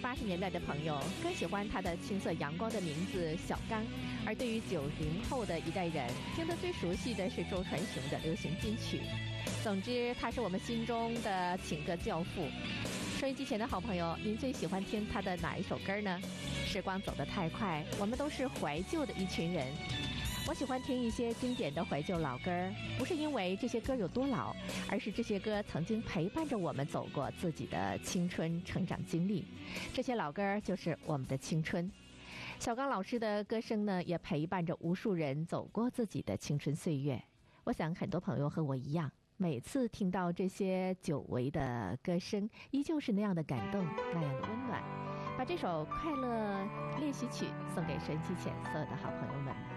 80年代的朋友更喜欢他的青涩阳光的名字小刚，而对于90后的一代人，听得最熟悉的是周传雄的流行金曲。总之，他是我们心中的情歌教父。收音机前的好朋友，您最喜欢听他的哪一首歌呢？时光走得太快，我们都是怀旧的一群人。我喜欢听一些经典的怀旧老歌，不是因为这些歌有多老，而是这些歌曾经陪伴着我们走过自己的青春成长经历。这些老歌就是我们的青春。小刚老师的歌声呢，也陪伴着无数人走过自己的青春岁月。我想很多朋友和我一样，每次听到这些久违的歌声，依旧是那样的感动，那样的温暖。把这首快乐练习曲送给收音机前所有的好朋友们。